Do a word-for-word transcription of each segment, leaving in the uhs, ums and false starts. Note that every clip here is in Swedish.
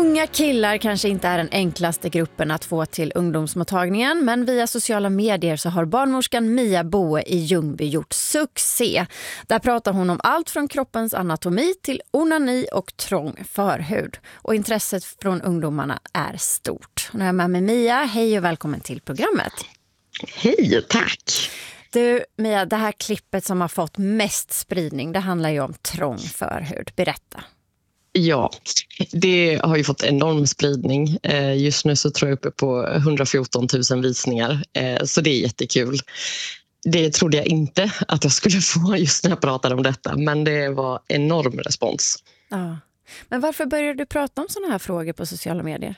Unga killar kanske inte är den enklaste gruppen att få till ungdomsmottagningen, men via sociala medier så har barnmorskan Mia Boe i Ljungby gjort succé. Där pratar hon om allt från kroppens anatomi till onani och trång förhud. Och intresset från ungdomarna är stort. Nu är jag med mig Mia. Hej och välkommen till programmet. Hej och tack. Du Mia, det här klippet som har fått mest spridning, det handlar ju om trång förhud. Berätta. Ja, det har ju fått enorm spridning. Just nu så tror jag uppe på hundrafjorton tusen visningar, så det är jättekul. Det trodde jag inte att jag skulle få just när jag pratade om detta, men det var enorm respons. Ja. Men varför började du prata om sådana här frågor på sociala medier?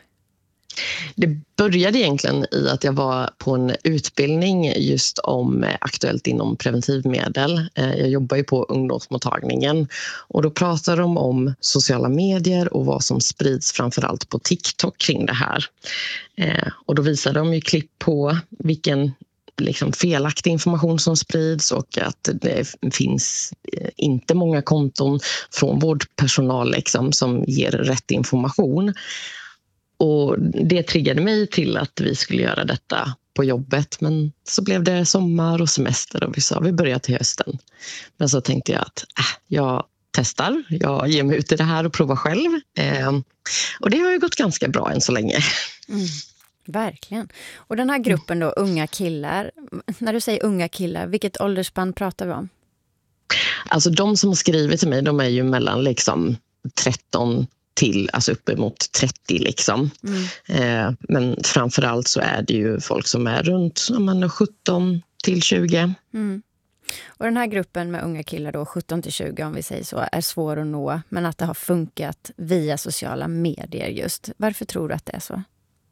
Det började egentligen i att jag var på en utbildning just om aktuellt inom preventivmedel. Jag jobbar ju på ungdomsmottagningen och då pratar de om sociala medier och vad som sprids framförallt på TikTok kring det här. Och då visade de ju klipp på vilken liksom felaktig information som sprids och att det finns inte många konton från vårdpersonal liksom, som ger rätt information. Och det triggade mig till att vi skulle göra detta på jobbet. Men så blev det sommar och semester och vi sa vi börjar till hösten. Men så tänkte jag att äh, jag testar, jag ger mig ut i det här och provar själv. Eh, och det har ju gått ganska bra än så länge. Mm, verkligen. Och den här gruppen då, unga killar. När du säger unga killar, vilket åldersspann pratar vi om? Alltså de som har skrivit till mig, de är ju mellan liksom tretton till alltså uppemot trettio liksom. Mm. Eh, men framförallt så är det ju folk som är runt man är sjutton till tjugo. Mm. Och den här gruppen med unga killar då, sjutton till tjugo om vi säger så, är svår att nå, men att det har funkat via sociala medier just. Varför tror du att det är så?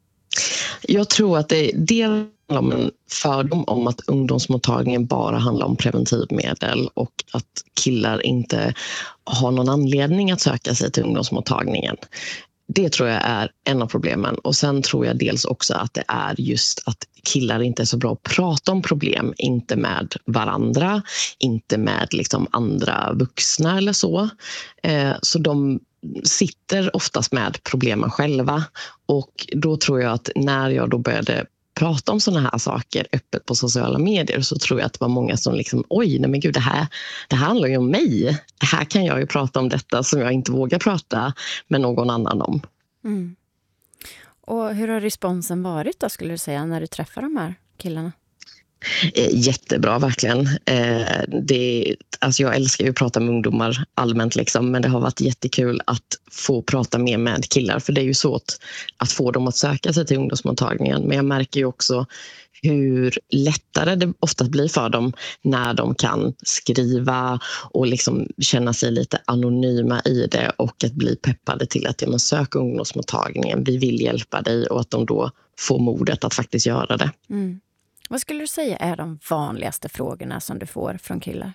Jag tror att det är dels om en fördom om att ungdomsmottagningen bara handlar om preventivmedel och att killar inte har någon anledning att söka sig till ungdomsmottagningen. Det tror jag är en av problemen. Och sen tror jag dels också att det är just att killar inte är så bra att prata om problem. Inte med varandra, inte med liksom andra vuxna eller så. Eh, så de sitter oftast med problemen själva. Och då tror jag att när jag då började prata om såna här saker öppet på sociala medier så tror jag att det var många som liksom, oj, nej men gud, det här, det här handlar ju om mig. Här kan jag ju prata om detta som jag inte vågar prata med någon annan om. Mm. Och hur har responsen varit då, skulle du säga, när du träffar de här killarna? Jättebra, verkligen. Det, alltså jag älskar ju att prata med ungdomar allmänt liksom, men det har varit jättekul att få prata mer med killar, för det är ju svårt att få dem att söka sig till ungdomsmottagningen. Men jag märker ju också hur lättare det ofta blir för dem när de kan skriva och liksom känna sig lite anonyma i det och att bli peppade till att ja, men sök ungdomsmottagningen, vi vill hjälpa dig, och att de då får modet att faktiskt göra det. Mm. Vad skulle du säga är de vanligaste frågorna som du får från killar?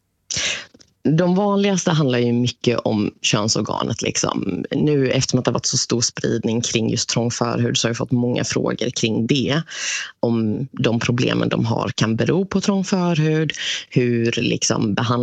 De vanligaste handlar ju mycket om könsorganet. Liksom. Nu eftersom att det har varit så stor spridning kring just trång förhud så har jag fått många frågor kring det. Om de problemen de har kan bero på trång förhud, hur liksom behandling